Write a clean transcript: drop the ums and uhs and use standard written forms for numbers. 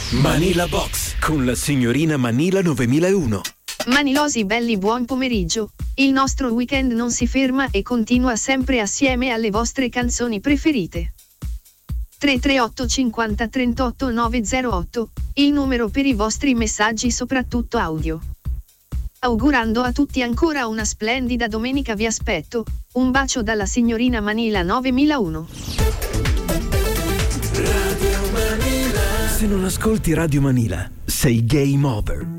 Manila Box con la signorina Manila 9001. Manilosi belli, buon pomeriggio. Il nostro weekend non si ferma e continua sempre assieme alle vostre canzoni preferite. 338 50 38 908, il numero per i vostri messaggi soprattutto audio. Augurando a tutti ancora una splendida domenica vi aspetto, un bacio dalla signorina Manila 9001. Se non ascolti Radio Manila, sei game over.